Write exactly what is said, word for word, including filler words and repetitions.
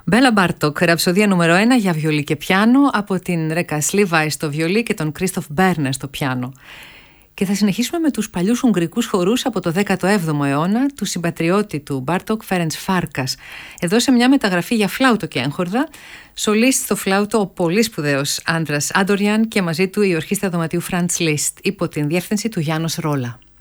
Μπέλα Μπάρτοκ, ραψοδία νούμερο ένα για βιολί και πιάνο από την Ρέκα Σλίβαη στο βιολί και τον Κρίστοφ Μπέρνερ στο πιάνο. Και θα συνεχίσουμε με τους παλιούς ουγγρικούς χορούς από το δέκατο έβδομο αιώνα, του συμπατριώτη του Μπάρτοκ, Φέρεντς Φάρκας. Εδώ σε μια μεταγραφή για φλάουτο και έγχορδα, σολίστ στο φλάουτο ο πολύ σπουδαίος Άντρας Άντοριαν και μαζί του η ορχήστρα δωματίου Φραντς Λίστ, υπό την διεύθυνση του Γιάννος Ρόλα.